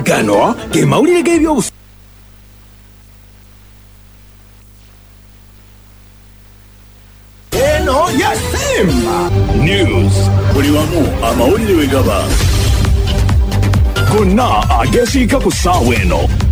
gano ge mawulire g'ebyobufuzi eno yasemba news buli wamu amawulire we gaba gonna ageesiika ku ssaawa eno